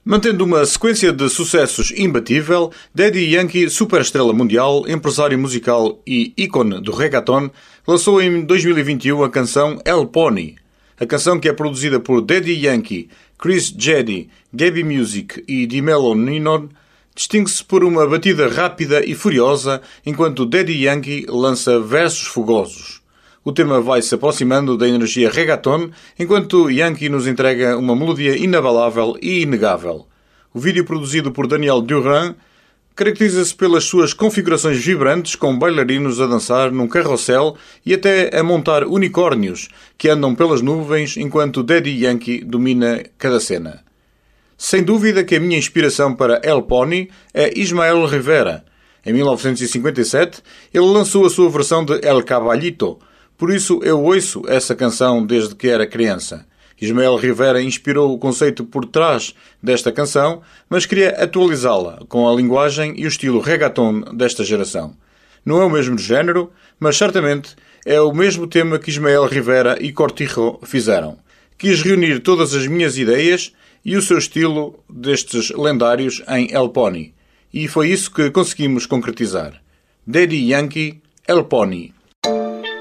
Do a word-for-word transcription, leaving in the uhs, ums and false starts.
Mantendo uma sequência de sucessos imbatível, Daddy Yankee, superestrela mundial, empresário musical e ícone do reggaeton, lançou em dois mil e vinte e um a canção El Pony. A canção, que é produzida por Daddy Yankee, Chris Jedi, Gaby Music e Dimelo Ninon, distingue-se por uma batida rápida e furiosa, enquanto Daddy Yankee lança versos fogosos. O tema vai se aproximando da energia reggaeton, enquanto Yankee nos entrega uma melodia inabalável e inegável. O vídeo, produzido por Daniel Duran, caracteriza-se pelas suas configurações vibrantes, com bailarinos a dançar num carrossel e até a montar unicórnios que andam pelas nuvens enquanto Daddy Yankee domina cada cena. Sem dúvida que a minha inspiração para El Pony é Ismael Rivera. Em mil novecentos e cinquenta e sete, ele lançou a sua versão de El Caballito. Por isso eu ouço essa canção desde que era criança. Ismael Rivera inspirou o conceito por trás desta canção, mas queria atualizá-la com a linguagem e o estilo reggaeton desta geração. Não é o mesmo género, mas certamente é o mesmo tema que Ismael Rivera e Cortijo fizeram. Quis reunir todas as minhas ideias e o seu estilo destes lendários em El Pony. E foi isso que conseguimos concretizar. Daddy Yankee, El Pony.